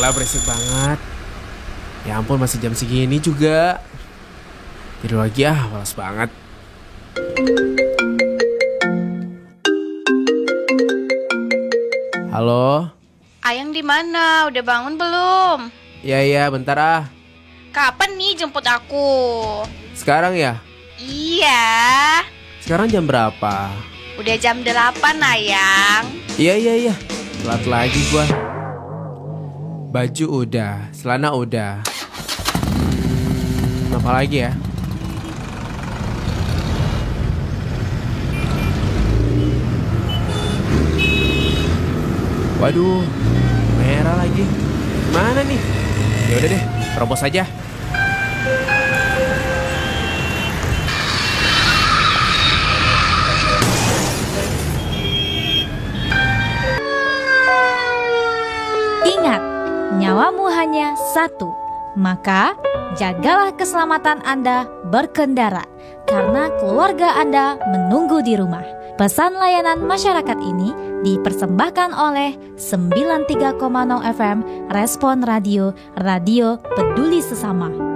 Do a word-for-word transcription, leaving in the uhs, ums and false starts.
Yaelah berisik banget. Ya ampun masih jam segini juga. Tidur lagi ah, malas banget. Halo? Ayang di mana? Udah bangun belum? Ya ya bentar ah. Kapan nih jemput aku? Sekarang ya? Iya. Sekarang jam berapa? Udah jam delapan, Ayang. Iya iya iya. Telat lagi gua. Baju udah, celana udah. Apa lagi ya? Waduh, merah lagi. Mana nih? Ya udah deh, terobos aja. Ingat, nyawamu hanya satu. Maka, jagalah keselamatan Anda berkendara, karena keluarga Anda menunggu di rumah. Pesan layanan masyarakat ini dipersembahkan oleh sembilan puluh tiga koma nol F M Respon Radio, Radio Peduli Sesama.